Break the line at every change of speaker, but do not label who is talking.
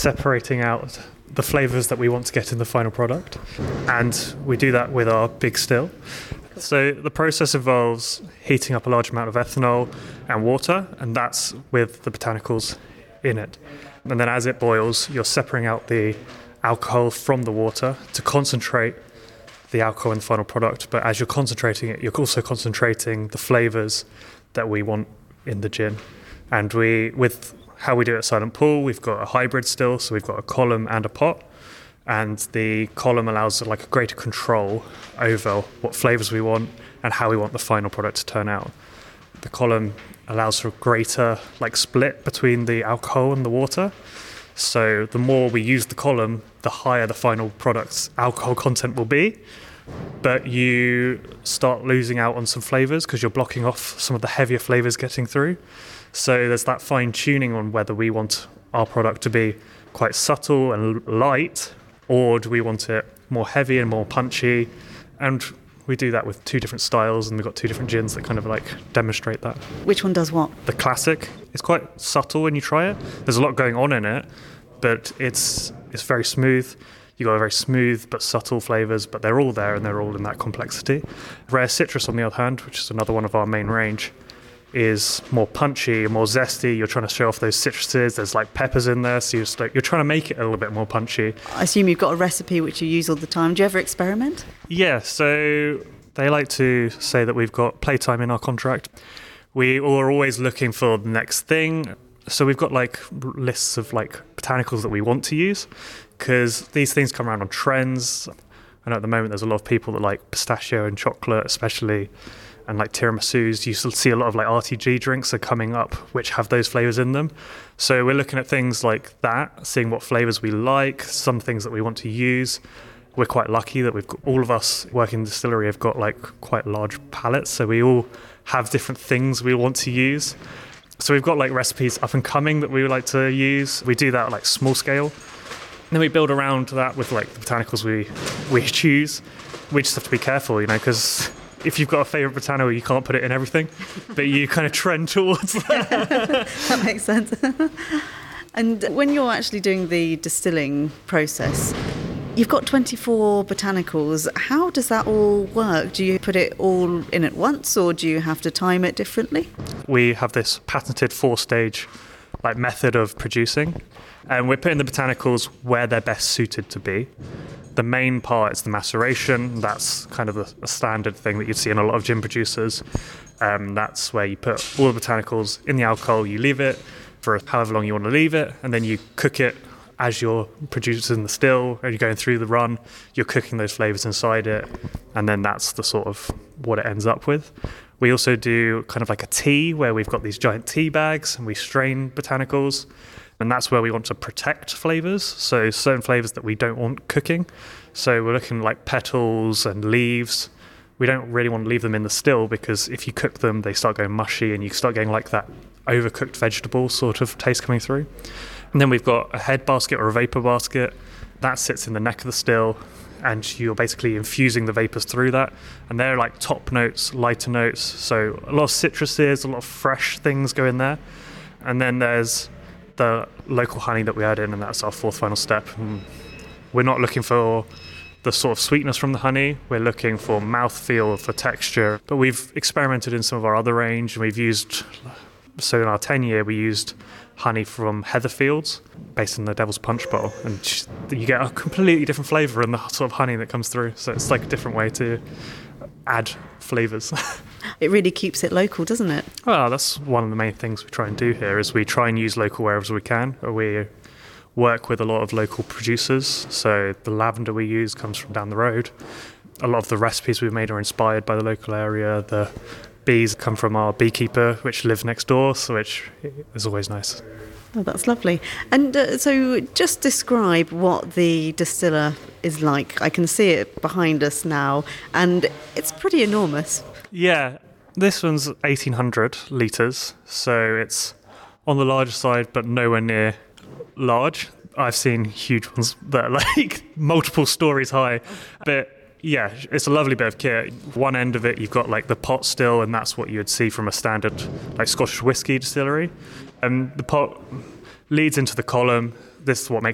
separating out the flavours that we want to get in the final product. And we do that with our big still. So the process involves heating up a large amount of ethanol and water, and that's with the botanicals in it. And then as it boils, you're separating out the alcohol from the water to concentrate the alcohol in the final product. But as you're concentrating it, you're also concentrating the flavours that we want in the gin. And with how we do it at Silent Pool, we've got a hybrid still, so we've got a column and a pot. And the column allows like a greater control over what flavours we want and how we want the final product to turn out. The column allows for a greater like split between the alcohol and the water. So the more we use the column, the higher the final product's alcohol content will be. But you start losing out on some flavours because you're blocking off some of the heavier flavours getting through. So there's that fine tuning on whether we want our product to be quite subtle and light, or do we want it more heavy and more punchy? And we do that with two different styles, and we've got two different gins that kind of like demonstrate that.
Which one does what?
The classic is quite subtle when you try it. There's a lot going on in it, but it's very smooth. You've got a very smooth but subtle flavours, but they're all there and they're all in that complexity. Rare Citrus, on the other hand, which is another one of our main range, is more punchy, more zesty. You're trying to show off those citruses. There's like peppers in there, so you're trying to make it a little bit more punchy.
I assume you've got a recipe which you use all the time. Do you ever experiment?
Yeah, so they like to say that we've got playtime in our contract. We are always looking for the next thing. So we've got like lists of like botanicals that we want to use, because these things come around on trends. I know at the moment there's a lot of people that like pistachio and chocolate especially, and like tiramisus. You see a lot of like RTG drinks are coming up which have those flavours in them. So we're looking at things like that, seeing what flavours we like, some things that we want to use. We're quite lucky that we've got, all of us working in the distillery have got like quite large palettes, so we all have different things we want to use. So we've got like recipes up and coming that we would like to use. We do that at like small scale. And then we build around that with like the botanicals we choose. We just have to be careful, because if you've got a favourite botanical, you can't put it in everything, but you kind of trend towards that.
That makes sense. And when you're actually doing the distilling process, you've got 24 botanicals. How does that all work? Do you put it all in at once, or do you have to time it differently?
We have this patented 4-stage like method of producing, and we're putting the botanicals where they're best suited to be. The main part is the maceration. That's kind of a standard thing that you'd see in a lot of gin producers. That's where you put all the botanicals in the alcohol, you leave it for however long you want to leave it, and then you cook it as you're producing the still, and you're going through the run, you're cooking those flavours inside it, and then that's the sort of what it ends up with. We also do kind of like a tea, where we've got these giant tea bags, and we strain botanicals, and that's where we want to protect flavours, so certain flavours that we don't want cooking. So we're looking like petals and leaves. We don't really want to leave them in the still, because if you cook them, they start going mushy, and you start getting like that overcooked vegetable sort of taste coming through. And then we've got a head basket or a vapour basket. That sits in the neck of the still, and you're basically infusing the vapours through that. And they're like top notes, lighter notes. So a lot of citruses, a lot of fresh things go in there. And then there's the local honey that we add in, and that's our fourth final step. And we're not looking for the sort of sweetness from the honey. We're looking for mouthfeel, for texture. But we've experimented in some of our other range, and we've used... So in our 10-year, we used honey from Heatherfields, based in the Devil's Punch bottle, and you get a completely different flavour in the sort of honey that comes through. So it's like a different way to add flavours.
It really keeps it local, doesn't it?
Well, that's one of the main things we try and do here, is we try and use local wherever we can. We work with a lot of local producers, so the lavender we use comes from down the road. A lot of the recipes we've made are inspired by the local area. The bees come from our beekeeper, which lives next door, so which is always nice.
Oh, that's lovely. And so just describe what the distiller is like. I can see it behind us now, and it's pretty enormous.
Yeah, this one's 1,800 litres, so it's on the larger side, but nowhere near large. I've seen huge ones that are like multiple stories high, but yeah, it's a lovely bit of kit. One end of it, you've got like the pot still, and that's what you would see from a standard like Scottish whisky distillery. And the pot leads into the column. This is what makes